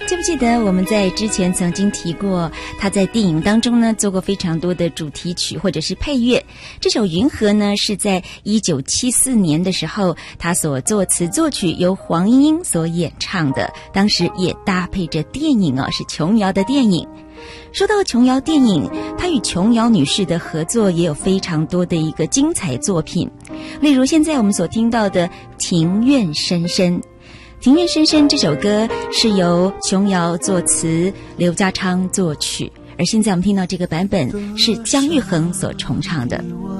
记不记得我们在之前曾经提过，他在电影当中呢做过非常多的主题曲或者是配乐。这首《云河》呢是在1974年的时候，他所作词作曲，由黄莺莺所演唱的，当时也搭配着电影是琼瑶的电影。说到琼瑶电影，她与琼瑶女士的合作也有非常多的一个精彩作品，例如现在我们所听到的《庭院深深》。《庭院深深》这首歌是由琼瑶作词，刘家昌作曲，而现在我们听到这个版本是姜育恒所重唱的。